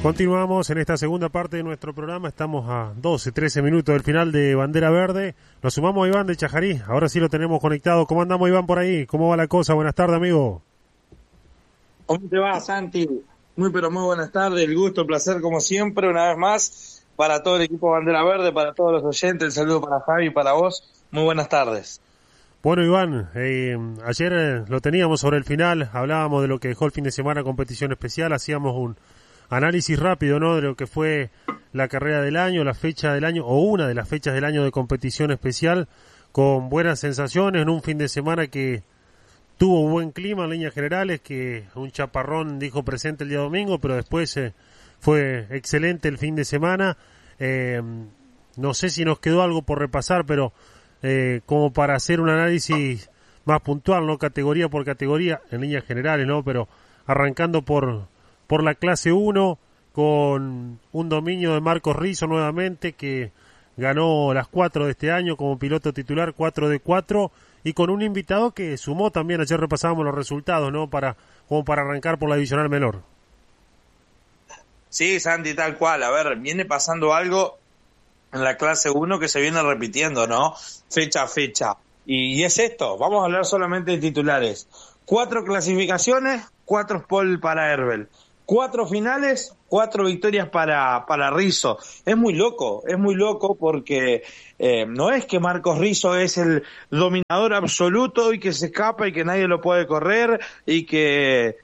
Continuamos en esta segunda parte de nuestro programa. Estamos a 12, 13 minutos del final de Bandera Verde. Nos sumamos a Iván de Chajarí. Ahora sí lo tenemos conectado. ¿Cómo andamos, Iván, por ahí? ¿Cómo va la cosa? Buenas tardes, amigo. ¿Cómo te va, Santi? Muy buenas tardes. El gusto, el placer, como siempre, una vez más, para todo el equipo Bandera Verde, para todos los oyentes. El saludo para Javi y para vos. Muy buenas tardes. Bueno, Iván, ayer lo teníamos sobre el final. Hablábamos de lo que dejó el fin de semana competición especial. Hacíamos un análisis rápido, ¿no?, de lo que fue la carrera del año, la fecha del año, o una de las fechas del año de competición especial, con buenas sensaciones en un fin de semana que tuvo buen clima en líneas generales, que un chaparrón dijo presente el día domingo, pero después fue excelente el fin de semana. No sé si nos quedó algo por repasar, pero como para hacer un análisis más puntual, ¿no?, categoría por categoría, en líneas generales, ¿no?, pero arrancando por la clase 1, con un dominio de Marcos Rizzo nuevamente, que ganó las 4 de este año como piloto titular, 4 de 4, y con un invitado que sumó también. Ayer repasábamos los resultados, ¿no?, como para arrancar por la divisional menor. Sí, Santi, tal cual. A ver, viene pasando algo en la clase 1 que se viene repitiendo, ¿no?, fecha a fecha. Y es esto, vamos a hablar solamente de titulares. 4 clasificaciones, 4 pole para Herbel. 4 finales, 4 victorias para Rizzo. Es muy loco porque no es que Marcos Rizzo es el dominador absoluto y que se escapa y que nadie lo puede correr y que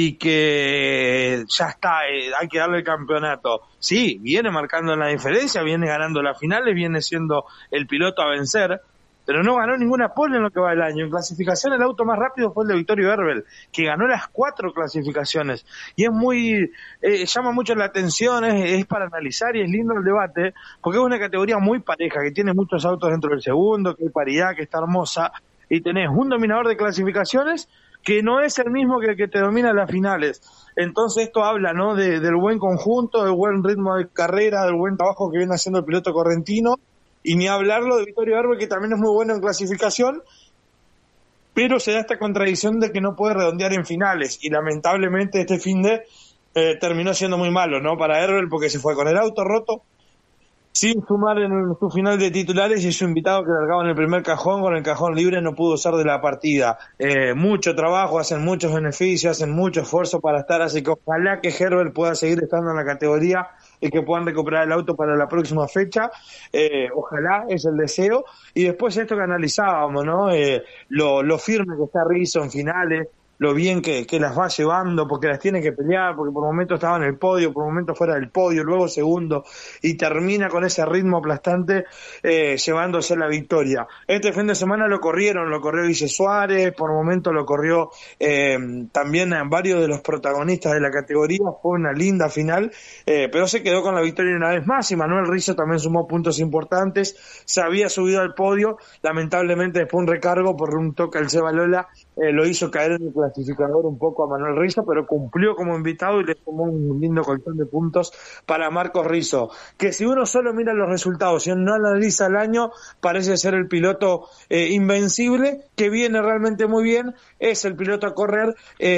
ya está, hay que darle el campeonato. Sí, viene marcando la diferencia, viene ganando las finales, viene siendo el piloto a vencer, pero no ganó ninguna pole en lo que va del año. En clasificación el auto más rápido fue el de Vittorio Herbel, que ganó las 4 clasificaciones. Y es muy, llama mucho la atención, es para analizar y es lindo el debate, porque es una categoría muy pareja, que tiene muchos autos dentro del segundo, que hay paridad, que está hermosa, y tenés un dominador de clasificaciones que no es el mismo que el que te domina las finales. Entonces esto habla, ¿no?, del buen conjunto, del buen ritmo de carrera, del buen trabajo que viene haciendo el piloto correntino. Y ni hablarlo de Vittorio Herbel, que también es muy bueno en clasificación, pero se da esta contradicción de que no puede redondear en finales, y lamentablemente este fin de terminó siendo muy malo, ¿no?, para Herbel, porque se fue con el auto roto, sin sumar en su final de titulares, y su invitado que largaba en el primer cajón, con el cajón libre, no pudo ser de la partida. Mucho trabajo, hacen muchos beneficios, hacen mucho esfuerzo para estar, así que ojalá que Herbel pueda seguir estando en la categoría y que puedan recuperar el auto para la próxima fecha. Ojalá, es el deseo. Y después esto que analizábamos, ¿no?, lo firme que está Rizzo en finales, lo bien que las va llevando, porque las tiene que pelear, porque por momentos estaba en el podio, por momentos fuera del podio, luego segundo, y termina con ese ritmo aplastante, llevándose la victoria. Este fin de semana lo corrió Guille Suárez, por momentos lo corrió también a varios de los protagonistas de la categoría. Fue una linda final, pero se quedó con la victoria una vez más, y Manuel Rizzo también sumó puntos importantes, se había subido al podio, lamentablemente después un recargo por un toque al Seba Lola, lo hizo caer en el clasificador un poco a Manuel Rizzo, pero cumplió como invitado y le tomó un lindo colchón de puntos para Marcos Rizzo, que si uno solo mira los resultados y no analiza el año, parece ser el piloto invencible, que viene realmente muy bien, es el piloto a correr,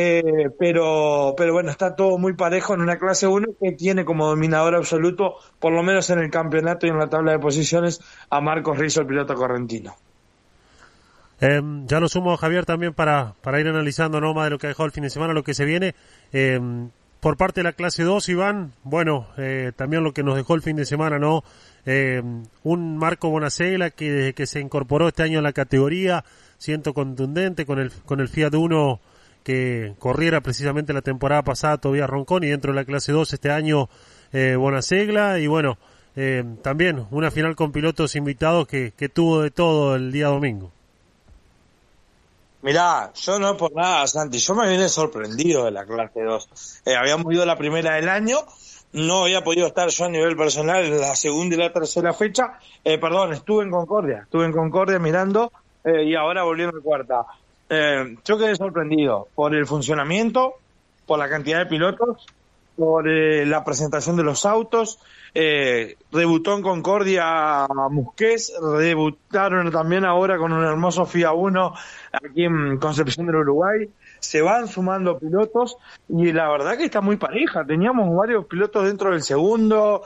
pero bueno, está todo muy parejo en una clase 1 que tiene como dominador absoluto, por lo menos en el campeonato y en la tabla de posiciones, a Marcos Rizzo, el piloto correntino. Ya lo sumo a Javier también para ir analizando, ¿no?, más de lo que ha dejado el fin de semana, lo que se viene. Por parte de la clase 2, Iván, bueno, también lo que nos dejó el fin de semana, ¿no? Un Marco Bonacegla que desde que se incorporó este año a la categoría, siento contundente con el Fiat Uno que corriera precisamente la temporada pasada todavía Ronconi, dentro de la clase 2 este año Bonacegla, y bueno, también una final con pilotos invitados que tuvo de todo el día domingo. Mirá, yo no por nada, Santi, yo me vine sorprendido de la clase 2. Habíamos ido la primera del año, no había podido estar yo a nivel personal en la segunda y la tercera fecha, estuve en Concordia mirando, y ahora volví a la cuarta. Yo quedé sorprendido por el funcionamiento, por la cantidad de pilotos, por la presentación de los autos. Debutó en Concordia Musqués, debutaron también ahora con un hermoso FIA 1 aquí en Concepción del Uruguay. se van sumando pilotos y la verdad que está muy pareja. Teníamos varios pilotos dentro del segundo,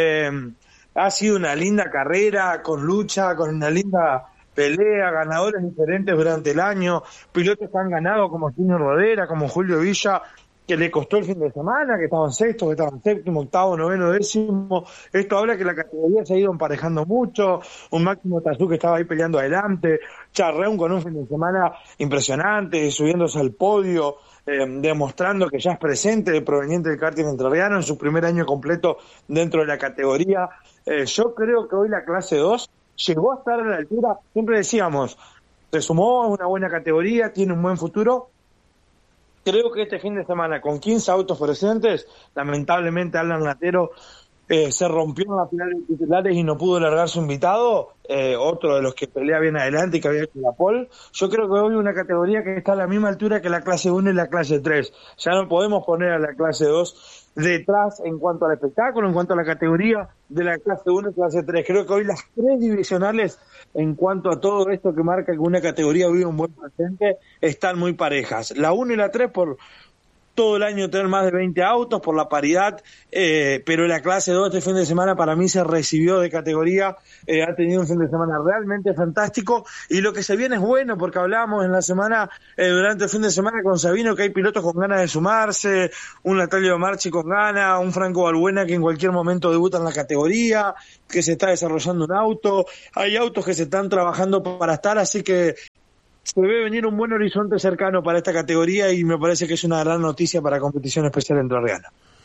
ha sido una linda carrera, con lucha, con una linda pelea, ganadores diferentes durante el año, pilotos que han ganado como Junior Rodera, como Julio Villa, que le costó el fin de semana, que estaban sexto, que estaban séptimo, octavo, noveno, décimo. Esto habla que la categoría se ha ido emparejando mucho, un Máximo Tazú que estaba ahí peleando adelante, Charreún con un fin de semana impresionante, subiéndose al podio, demostrando que ya es presente, proveniente del karting entrerriano en su primer año completo dentro de la categoría. Yo creo que hoy la clase 2 llegó a estar a la altura, siempre decíamos, se sumó, es una buena categoría, tiene un buen futuro. Creo que este fin de semana, con 15 autos presentes, lamentablemente Alan Latero se rompió en la final de titulares y no pudo largar su invitado, otro de los que pelea bien adelante y que había hecho la pole. Yo creo que hoy una categoría que está a la misma altura que la clase 1 y la clase 3. Ya no podemos poner a la clase 2 detrás en cuanto al espectáculo, en cuanto a la categoría de la clase 1 y clase 3. Creo que hoy las tres divisionales, en cuanto a todo esto que marca que una categoría vive un buen presente, están muy parejas. La 1 y la 3 por todo el año tener más de 20 autos, por la paridad, pero la clase 2 este fin de semana para mí se recibió de categoría, ha tenido un fin de semana realmente fantástico, y lo que se viene es bueno, porque hablábamos en la semana, durante el fin de semana con Sabino, que hay pilotos con ganas de sumarse, un Natalio Marchi con ganas, un Franco Balbuena que en cualquier momento debuta en la categoría, que se está desarrollando un auto, hay autos que se están trabajando para estar, así que se ve venir un buen horizonte cercano para esta categoría y me parece que es una gran noticia para competición especial entrerriana.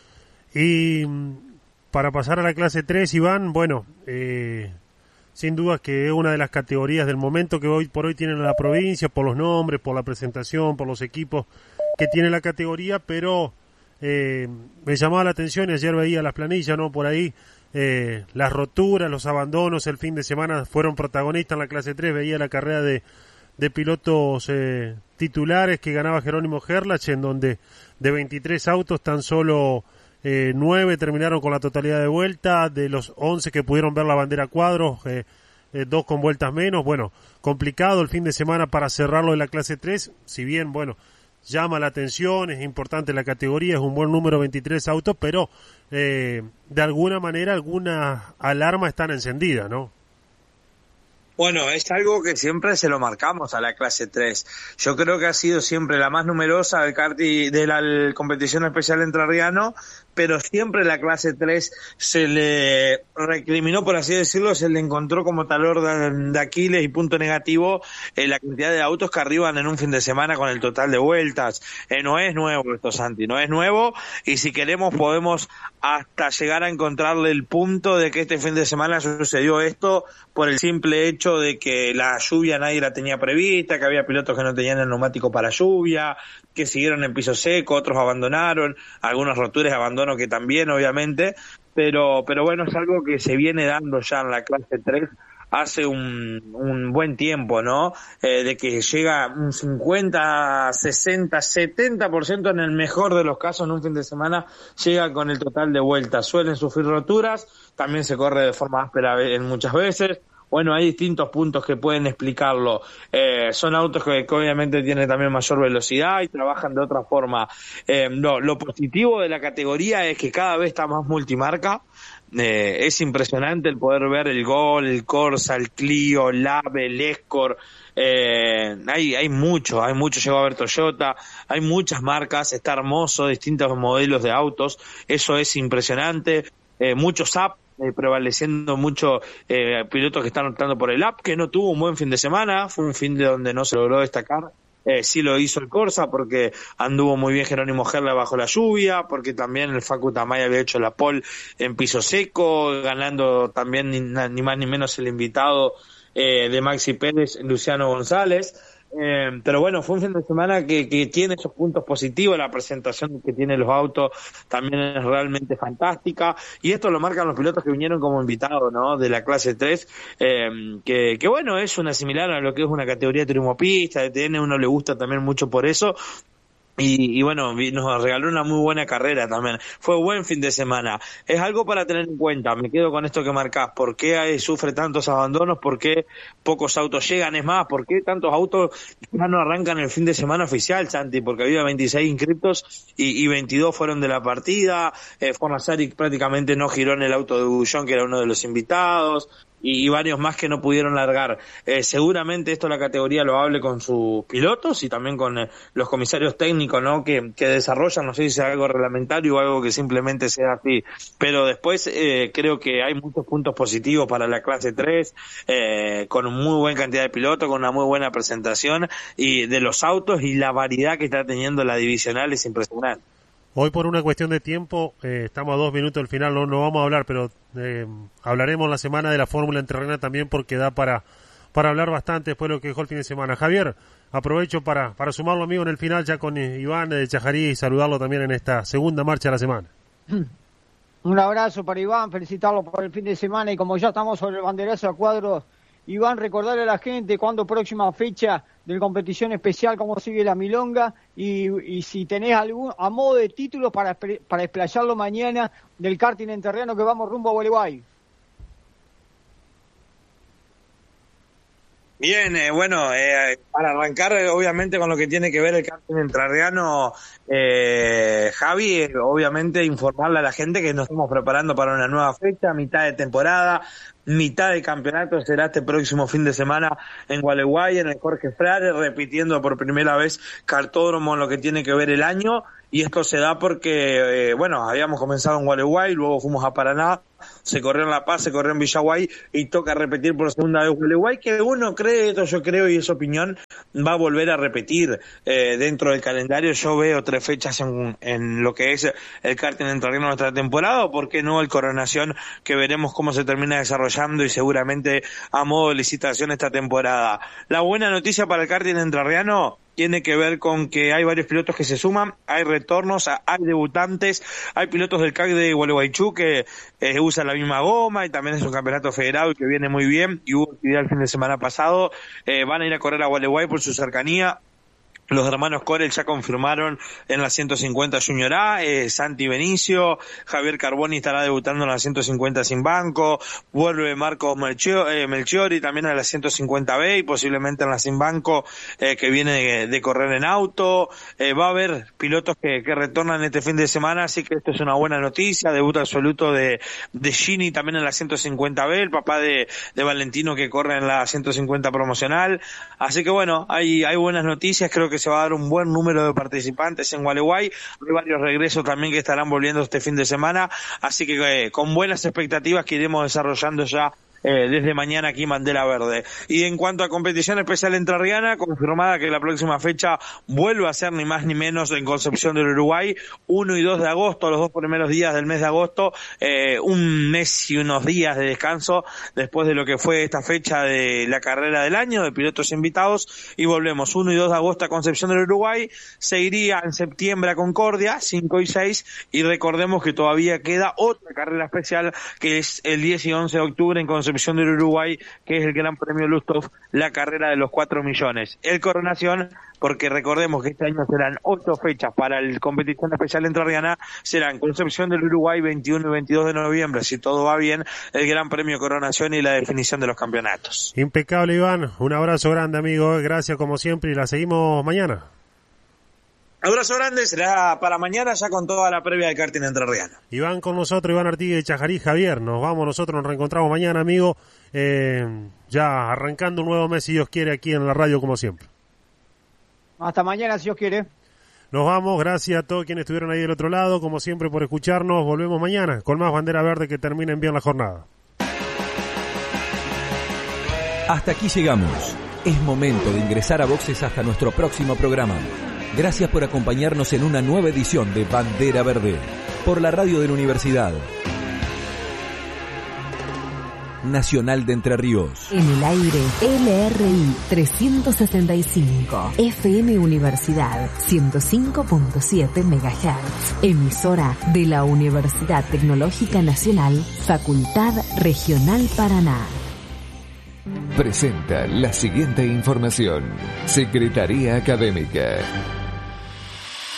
Y para pasar a la clase 3, Iván, bueno, sin duda que es una de las categorías del momento que hoy por hoy tienen la provincia, por los nombres, por la presentación, por los equipos que tiene la categoría, pero me llamaba la atención y ayer veía las planillas, ¿no? Por ahí las roturas, los abandonos el fin de semana fueron protagonistas en la clase 3, veía la carrera de pilotos titulares que ganaba Jerónimo Gerlach, en donde de 23 autos tan solo 9 terminaron con la totalidad de vuelta, de los 11 que pudieron ver la bandera cuadros, 2 con vueltas menos. Bueno, complicado el fin de semana para cerrarlo en la clase 3, si bien, bueno, llama la atención, es importante la categoría, es un buen número 23 autos, pero de alguna manera algunas alarmas están encendidas, ¿no? Bueno, es algo que siempre se lo marcamos a la clase 3. Yo creo que ha sido siempre la más numerosa del karting de la competición especial entrerriano, pero siempre la clase 3 se le recriminó, por así decirlo, se le encontró como talón de Aquiles y punto negativo la cantidad de autos que arriban en un fin de semana con el total de vueltas. No es nuevo esto, Santi, no es nuevo, y si queremos podemos hasta llegar a encontrarle el punto de que este fin de semana sucedió esto por el simple hecho de que la lluvia nadie la tenía prevista, que había pilotos que no tenían el neumático para lluvia, que siguieron en piso seco, otros abandonaron, algunos roturas de abandono que también, obviamente, pero bueno, es algo que se viene dando ya en la clase 3 hace un buen tiempo, ¿no? De que llega un 50, 60, 70% en el mejor de los casos en un fin de semana, llega con el total de vueltas. Suelen sufrir roturas, también se corre de forma áspera en muchas veces. Bueno, hay distintos puntos que pueden explicarlo. Son autos que obviamente tienen también mayor velocidad y trabajan de otra forma. Lo positivo de la categoría es que cada vez está más multimarca. Es impresionante el poder ver el Gol, el Corsa, el Clio, el Ave, el Escort. Hay mucho, llegó a ver Toyota, hay muchas marcas, está hermoso, distintos modelos de autos, eso es impresionante. Muchos apps, prevaleciendo mucho pilotos que están optando por el app, que no tuvo un buen fin de semana, fue un fin de donde no se logró destacar. Sí lo hizo el Corsa porque anduvo muy bien Jerónimo Gerla bajo la lluvia, porque también el Facu Tamay había hecho la pole en piso seco, ganando también ni más ni menos el invitado de Maxi Pérez, Luciano González. Pero bueno, fue un fin de semana que tiene esos puntos positivos, la presentación que tienen los autos también es realmente fantástica, y esto lo marcan los pilotos que vinieron como invitados, ¿no? De la clase 3, que bueno, es una similar a lo que es una categoría de turismopista, de TN, uno le gusta también mucho por eso, Y bueno, nos regaló una muy buena carrera también. Fue buen fin de semana. Es algo para tener en cuenta. Me quedo con esto que marcás. ¿Por qué sufre tantos abandonos? ¿Por qué pocos autos llegan? Es más, ¿por qué tantos autos ya no arrancan el fin de semana oficial, Santi? Porque había 26 inscriptos y 22 fueron de la partida. Fornasari prácticamente no giró en el auto de Bullón, que era uno de los invitados. Y varios más que no pudieron largar. Seguramente esto la categoría lo hable con sus pilotos y también con los comisarios técnicos, ¿no? Que desarrollan, no sé si sea algo reglamentario o algo que simplemente sea así. Pero después creo que hay muchos puntos positivos para la clase 3, con muy buena cantidad de pilotos, con una muy buena presentación y de los autos, y la variedad que está teniendo la divisional es impresionante. Hoy por una cuestión de tiempo, estamos a 2 minutos del final, no vamos a hablar, pero hablaremos la semana de la Fórmula Entrerriana también, porque da para hablar bastante después de lo que dejó el fin de semana. Javier, aprovecho para sumarlo, amigo, en el final ya con Iván de Chajarí y saludarlo también en esta segunda marcha de la semana. Un abrazo para Iván, felicitarlo por el fin de semana, y como ya estamos sobre el banderazo a cuadros, Iván, recordarle a la gente cuándo próxima fecha de competición especial, cómo sigue la milonga, y si tenés algún a modo de título para explayarlo mañana del karting entrerriano, que vamos rumbo a Gualeguay. Bien, bueno, para arrancar obviamente con lo que tiene que ver el karting entrerriano, Javi, obviamente informarle a la gente que nos estamos preparando para una nueva fecha, mitad de temporada, mitad de campeonato será este próximo fin de semana en Gualeguay, en el Jorge Frare, repitiendo por primera vez cartódromo en lo que tiene que ver el año, y esto se da porque, bueno, habíamos comenzado en Gualeguay, luego fuimos a Paraná, se corrió en La Paz, se corrió en Villaguay, y toca repetir por segunda vez Gualeguay, que uno cree, esto yo creo, y es opinión, va a volver a repetir dentro del calendario. Yo veo 3 fechas en lo que es el karting entrerriano nuestra temporada, o por qué no el Coronación, que veremos cómo se termina desarrollando y seguramente a modo de licitación esta temporada. La buena noticia para el karting entrerriano tiene que ver con que hay varios pilotos que se suman, hay retornos, hay debutantes, hay pilotos del CAC de Gualeguaychú que usan la misma goma, y también es un campeonato federado y que viene muy bien, y hubo actividad el fin de semana pasado. Van a ir a correr a Gualeguay por su cercanía. Los hermanos Corel ya confirmaron en la 150 Junior A, Santi Benicio, Javier Carboni estará debutando en la 150 sin banco, vuelve Marcos Melchiori también a la 150 B y posiblemente en la sin banco, que viene de correr en auto. Va a haber pilotos que retornan este fin de semana, así que esto es una buena noticia. Debut absoluto de Gini también en la 150 B, el papá de Valentino, que corre en la 150 promocional. Así que bueno, hay buenas noticias. Creo que se va a dar un buen número de participantes en Gualeguay. Hay varios regresos también que estarán volviendo este fin de semana, así que con buenas expectativas que iremos desarrollando ya desde mañana aquí en Bandera Verde. Y en cuanto a competición especial entrerriana, confirmada que la próxima fecha vuelve a ser ni más ni menos en Concepción del Uruguay, 1 y 2 de agosto, los 2 primeros días del mes de agosto, un mes y unos días de descanso después de lo que fue esta fecha de la carrera del año, de pilotos invitados, y volvemos 1 y 2 de agosto a Concepción del Uruguay. Se iría en septiembre a Concordia, 5 y 6, y recordemos que todavía queda otra carrera especial, que es el 10 y 11 de octubre en Concepción del Uruguay, que es el Gran Premio Lustov, la carrera de los 4 millones. El Coronación, porque recordemos que este año serán 8 fechas para el competición especial entrerriana, serán Concepción del Uruguay 21 y 22 de noviembre, si todo va bien, el Gran Premio Coronación y la definición de los campeonatos. Impecable, Iván, un abrazo grande, amigo, gracias como siempre, y la seguimos mañana. Abrazo grande, será para mañana ya con toda la previa del karting entrerriano. Iván con nosotros, Iván Artigue de Chajarí. Javier, nos vamos, nosotros nos reencontramos mañana, amigo, ya arrancando un nuevo mes, si Dios quiere, aquí en la radio como siempre. Hasta mañana, si Dios quiere. Nos vamos, gracias a todos quienes estuvieron ahí del otro lado, como siempre por escucharnos. Volvemos mañana con más Bandera Verde, que terminen bien la jornada. Hasta aquí llegamos. Es momento de ingresar a boxes hasta nuestro próximo programa. Gracias por acompañarnos en una nueva edición de Bandera Verde, por la radio de la Universidad Nacional de Entre Ríos. En el aire, LRI 365, FM Universidad 105.7 MHz, emisora de la Universidad Tecnológica Nacional, Facultad Regional Paraná. Presenta la siguiente información. Secretaría Académica.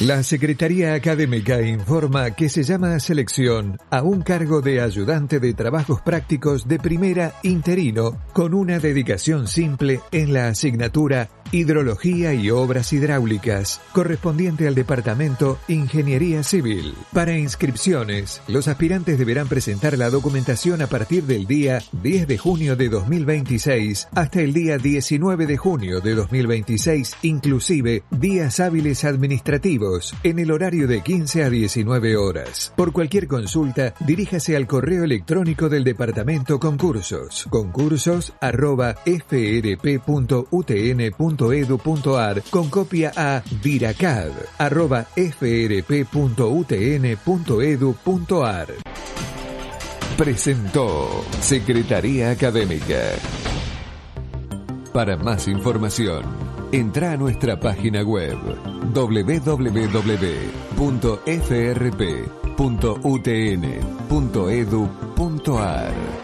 La Secretaría Académica informa que se llama a selección a un cargo de ayudante de trabajos prácticos de primera interino con una dedicación simple en la asignatura Hidrología y Obras Hidráulicas, correspondiente al Departamento Ingeniería Civil. Para inscripciones, los aspirantes deberán presentar la documentación a partir del día 10 de junio de 2026 hasta el día 19 de junio de 2026, inclusive días hábiles administrativos, en el horario de 15 a 19 horas. Por cualquier consulta, diríjase al correo electrónico del Departamento Concursos, concursos@frp.utn.edu.ar, con copia a viracad@frp.utn.edu.ar. Presentó Secretaría Académica. Para más información, entra a nuestra página web www.frp.utn.edu.ar.